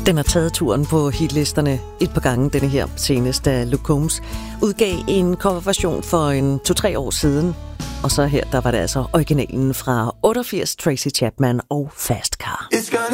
Den har taget turen på hitlisterne et par gange, denne her senest, da Luke Combs udgav en coverversion for 2-3 år siden. Og så her, der var det altså originalen fra 88, Tracy Chapman og Fast Car.